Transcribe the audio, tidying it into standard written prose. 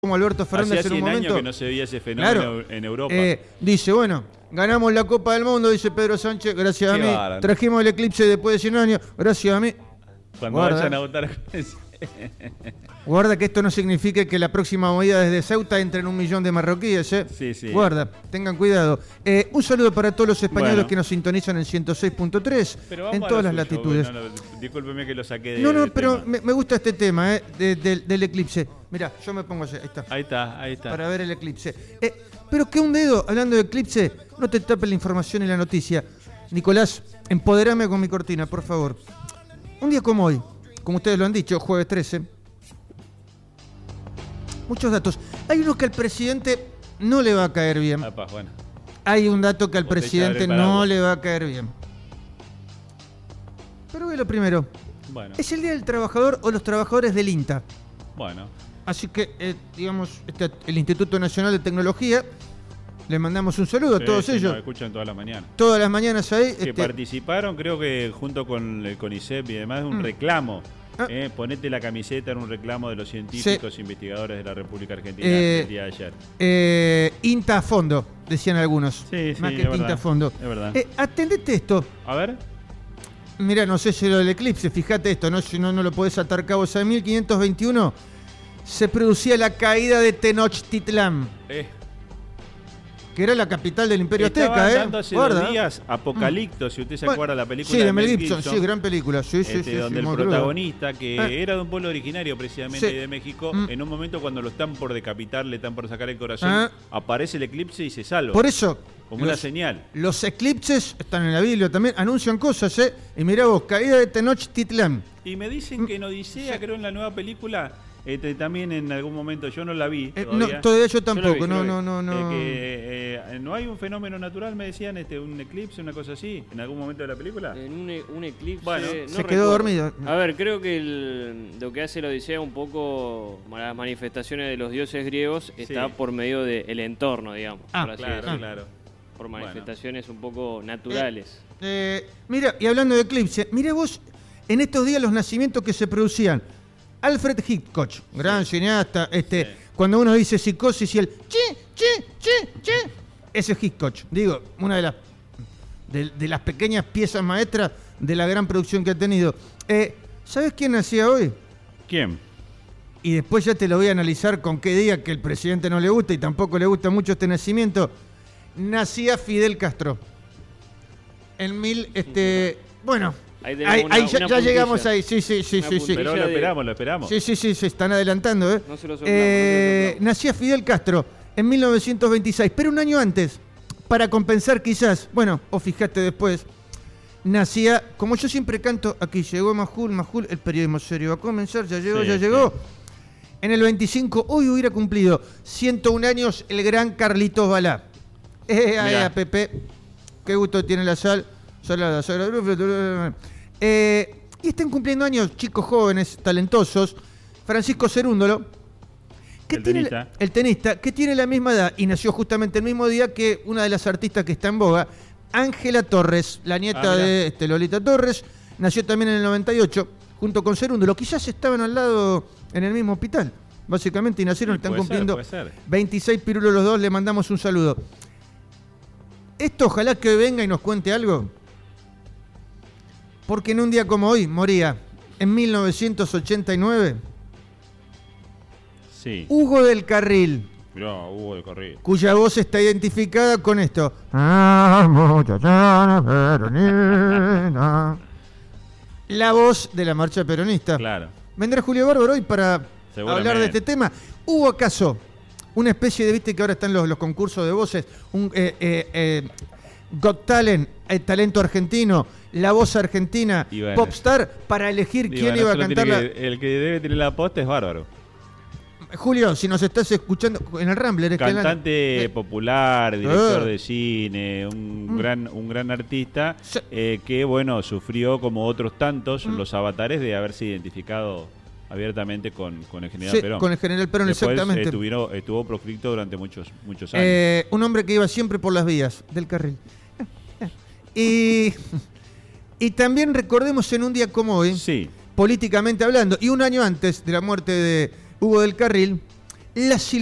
como Alberto Fernández Hacía en un 100 momento. años que no se veía ese fenómeno Claro, en Europa. Dice, bueno, ganamos la Copa del Mundo, dice Pedro Sánchez, gracias a Qué mí. bárbaro. Trajimos el eclipse después de 100 años, gracias a mí. Cuando guarda. vayan a votar. Guarda que esto no signifique que la próxima movida desde Ceuta entren 1 millón de marroquíes, ¿eh? Sí, sí. Guarda, tengan cuidado. Un saludo para todos los españoles Bueno. que nos sintonizan en 106.3, Pero vamos en a todas lo las suyo. latitudes. Bueno, discúlpeme que lo saqué de. No, del pero tema. me gusta este tema, del eclipse. Mirá, yo me pongo así, ahí está. Ahí está. Para ver el eclipse. Pero que un dedo, hablando de eclipse, no te tape la información y la noticia. Nicolás, empoderame con mi cortina, por favor. Un día como hoy, como ustedes lo han dicho, jueves 13. Muchos datos. Hay uno que al presidente no le va a caer bien. Apa, bueno. Hay un dato que al Botella presidente del no paraguas. le va a caer bien. Pero ve lo primero. Bueno. Es el Día del Trabajador o los trabajadores del INTA. Bueno. Así que, digamos, el Instituto Nacional de Tecnología, le mandamos un saludo a todos ellos. Nos escuchan todas las mañanas. Todas las mañanas ahí. Que participaron, creo que junto con el CONICET y demás, de un reclamo. Ponete la camiseta, en un reclamo de los científicos investigadores de la República Argentina el día de ayer. INTA a fondo, decían algunos. Sí, Más sí, que es INTA verdad, a fondo. es verdad. Atendete esto. A ver. Mirá, no sé si lo del eclipse, fíjate esto, ¿no? Si no lo podés atar cabos. En 1521 se producía la caída de Tenochtitlán, que era la capital del Imperio Estaba Azteca, dando hace Guarda. 2 días Apocalipto, si usted se acuerda la película Sí, de Mel Gibson, sí, gran película. Sí, donde el muy protagonista, que era de un pueblo originario precisamente Sí. de México, en un momento cuando lo están por decapitar, le están por sacar el corazón, aparece el eclipse y se salva. Por eso, como una señal. Los eclipses están en la Biblia también, anuncian cosas, ¿eh? Y mirá vos, caída de Tenochtitlán. Y me dicen que en Odisea, creo en la nueva película, también en algún momento, yo no la vi todavía. No, todavía yo tampoco, Yo la vi. no. Que no hay un fenómeno natural, me decían, un eclipse, una cosa así, en algún momento de la película. En un eclipse. Bueno, no se recuerdo. quedó dormido. A ver, creo que lo que hace la Odisea un poco, las manifestaciones de los dioses griegos, está por medio del entorno, digamos. por así decirlo. Claro. Por manifestaciones un poco naturales. Mira, y hablando de eclipse, mira vos, en estos días los nacimientos que se producían. Alfred Hitchcock, gran cineasta, cuando uno dice psicosis y el che, ese es Hitchcock. Digo, una de las pequeñas piezas maestras de la gran producción que ha tenido. ¿Sabes quién nacía hoy? ¿Quién? Y después ya te lo voy a analizar con qué día que el presidente no le gusta y tampoco le gusta mucho este nacimiento. Nacía Fidel Castro. Bueno, Ahí ya llegamos ahí. Sí. Pero lo esperamos. Sí, se están adelantando, ¿eh? No se lo soplamos. Nacía Fidel Castro en 1926, pero un año antes, para compensar quizás, o fíjate después, nacía, como yo siempre canto, aquí llegó Majul, el periodismo serio va a comenzar, ya llegó. En el 25, hoy hubiera cumplido 101 años el gran Carlitos Balá. Pepe, qué gusto tiene la salada. Y están cumpliendo años chicos jóvenes, talentosos. Francisco Cerúndolo, el tenista, que tiene la misma edad y nació justamente el mismo día que una de las artistas que está en boga, Ángela Torres, la nieta de Lolita Torres, nació también en el 98, junto con Cerúndolo. Quizás estaban al lado en el mismo hospital, básicamente, y nacieron, están cumpliendo 26 pirulos los dos, le mandamos un saludo. Esto ojalá que venga y nos cuente algo, porque en un día como hoy moría, en 1989, Hugo del Carril. Mirá, Hugo del Carril. Cuya voz está identificada con esto. La voz de la marcha peronista. Claro. Vendrá Julio Bárbaro hoy para hablar de este tema. ¿Hubo acaso una especie de, viste que ahora están los concursos de voces, Got Talent, el talento argentino, la voz argentina, Popstar, para elegir quién iba a cantarla? El que debe tener la posta es Bárbaro. Julio, si nos estás escuchando en el Rambler, cantante popular, director de cine, un gran artista, que sufrió como otros tantos los avatares de haberse identificado abiertamente con el general Perón. Con el general Perón, después, exactamente. Estuvo proscripto durante muchos años. Un hombre que iba siempre por las vías del carril. Y también recordemos en un día como hoy, políticamente hablando, y un año antes de la muerte de Hugo del Carril, La